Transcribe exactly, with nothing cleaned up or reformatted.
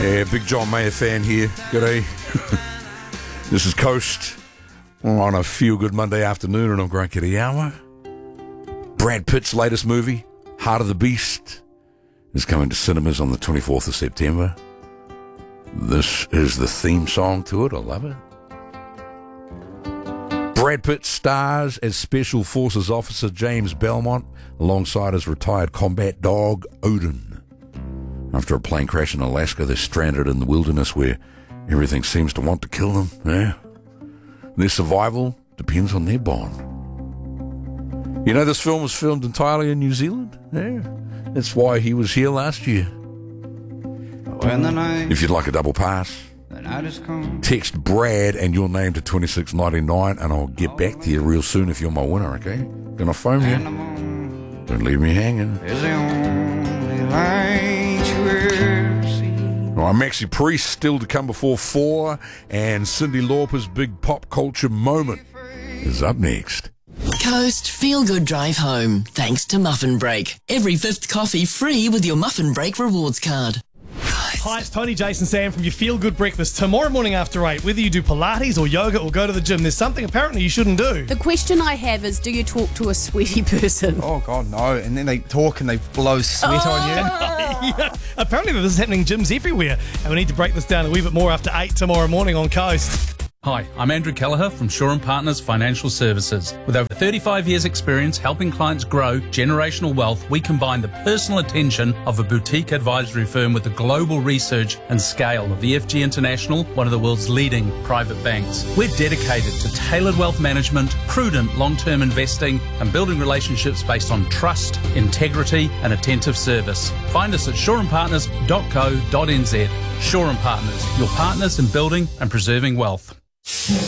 Yeah, big John Mayer fan here. G'day. This is Coast on a feel-good Monday afternoon, and I'm Grant Kiriyama. Brad Pitt's latest movie, Heart of the Beast, is coming to cinemas on the twenty-fourth of September. This is the theme song to it. I love it. Brad Pitt stars as Special Forces Officer James Belmont alongside his retired combat dog, Odin. After a plane crash in Alaska, they're stranded in the wilderness where everything seems to want to kill them. Yeah. Their survival depends on their bond. You know, this film was filmed entirely in New Zealand. Yeah. That's why he was here last year. When the night, if you'd like a double pass, the night is come. Text Brad and your name to twenty-six ninety-nine, and I'll get back to you real soon if you're my winner, okay? Gonna phone you. Don't leave me hanging. Is the only light you ever see. All right, Maxi Priest still to come before four, and Cyndi Lauper's big pop culture moment is up next. Coast Feel Good Drive Home, thanks to Muffin Break. Every fifth coffee free with your Muffin Break rewards card. Hi, it's Tony, Jason, Sam from your Feel Good Breakfast. Tomorrow morning after eight, whether you do Pilates or yoga or go to the gym, there's something apparently you shouldn't do. The question I have is, do you talk to a sweaty person? Oh, God, no. And then they talk and they blow sweat Oh. on you. Yeah, apparently this is happening in gyms everywhere, and we need to break this down a wee bit more after eight tomorrow morning on Coast. Hi, I'm Andrew Kelleher from Shaw and Partners Financial Services. With over thirty-five years experience helping clients grow generational wealth, we combine the personal attention of a boutique advisory firm with the global research and scale of E F G International, one of the world's leading private banks. We're dedicated to tailored wealth management, prudent long-term investing, and building relationships based on trust, integrity, and attentive service. Find us at shaw and partners dot co dot n z. Shaw and Partners, your partners in building and preserving wealth.